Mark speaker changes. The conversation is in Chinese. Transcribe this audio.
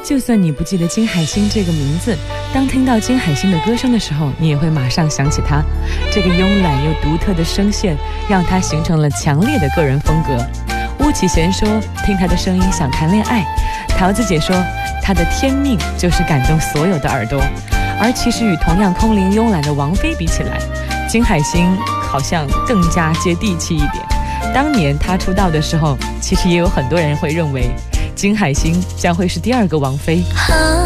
Speaker 1: 就算你不记得金海心这个名字，当听到金海心的歌声的时候，你也会马上想起她。这个慵懒又独特的声线，让她形成了强烈的个人风格。巫启贤说，听她的声音想谈恋爱。桃子姐说，她的天命就是感动所有的耳朵。而其实与同样空灵慵懒的王菲比起来，金海心好像更加接地气一点。当年她出道的时候，其实也有很多人会认为金海心将会是第二个王菲。